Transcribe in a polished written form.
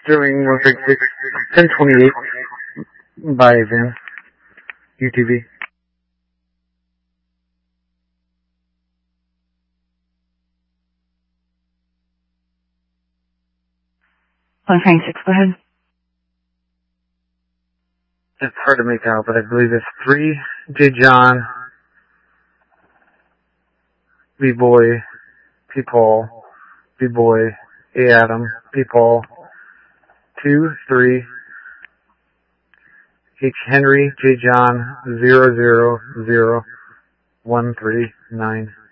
Sterling 136, 1028 by Vin, UTV. 126, go ahead. It's hard to make out, but I believe it's 3 J John, B Boy, P Paul, B Boy, A Adam, P Paul, 2 3 H Henry, J John, 000 139.